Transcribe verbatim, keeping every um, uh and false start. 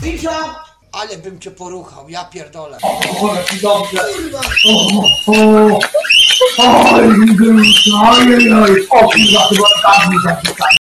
Wisza! Ale bym cię poruchał, ja pierdolę. O, jaki dobrze. Kurwa! O, o, oj, oj, oj, o kurwa, chyba tak mi zapisane.